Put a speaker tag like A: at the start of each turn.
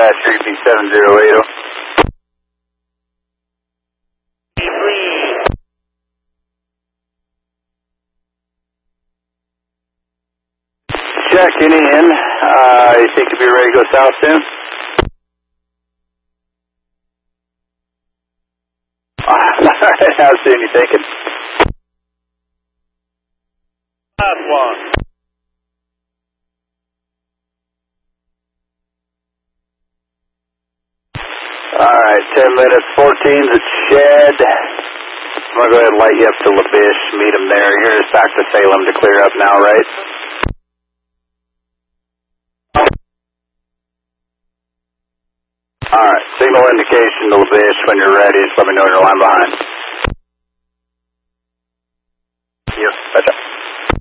A: dispatch, repeat 7080. Checking in. You think you'll be ready to go south soon? Alright, how soon you thinking?
B: Last one.
A: Alright, 10 minutes, 14's at Shed. I'm going to go ahead and light you up to LaBiche, meet him there. You're just back to Salem to clear up now, right? Alright, signal indication to LaBiche when you're ready. Just let me know when you're line behind.